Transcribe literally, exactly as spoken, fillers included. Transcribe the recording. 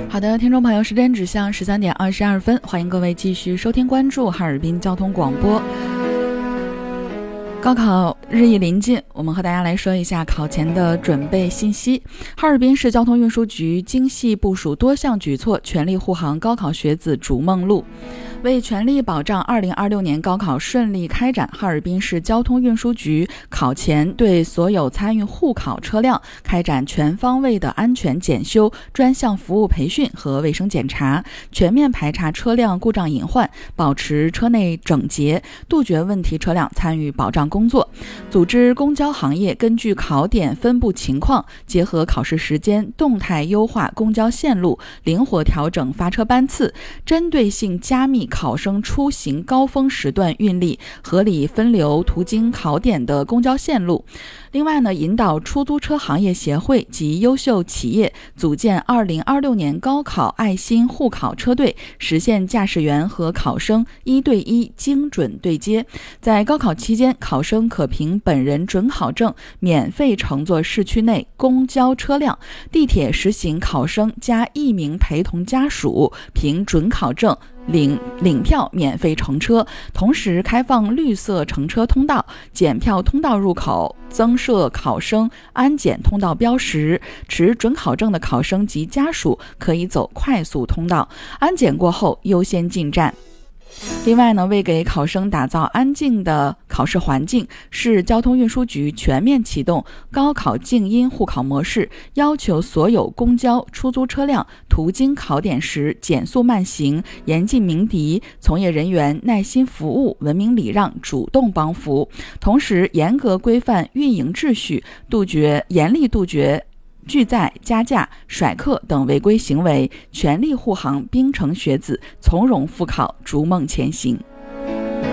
好的，听众朋友，时间指向十三点二十二分，欢迎各位继续收听关注哈尔滨交通广播。高考日益临近，我们和大家来说一下考前的准备信息。哈尔滨市交通运输局精细部署多项举措，全力护航高考学子逐梦路。为全力保障二零二六年高考顺利开展，哈尔滨市交通运输局考前对所有参与护考车辆开展全方位的安全检修、专项服务培训和卫生检查，全面排查车辆故障隐患，保持车内整洁，杜绝问题车辆参与保障工作。组织公交行业根据考点分布情况，结合考试时间，动态优化公交线路，灵活调整发车班次，针对性加密考生出行高峰时段运力，合理分流途经考点的公交线路。另外呢，引导出租车行业协会及优秀企业组建二零二六年高考爱心护考车队，实现驾驶员和考生一对一精准对接。在高考期间，考生可凭本人准考证免费乘坐市区内公交车辆，地铁实行考生加一名陪同家属凭准考证领领票免费乘车，同时开放绿色乘车通道，检票通道入口增设考生安检通道标识，持准考证的考生及家属可以走快速通道，安检过后优先进站。另外呢，为给考生打造安静的考试环境，市交通运输局全面启动高考静音护考模式，要求所有公交、出租车辆途经考点时减速慢行，严禁鸣笛，从业人员耐心服务，文明礼让，主动帮扶。同时，严格规范运营秩序，杜绝严厉杜绝拒载、加价、甩客等违规行为，全力护航滨城学子从容复考，逐梦前行。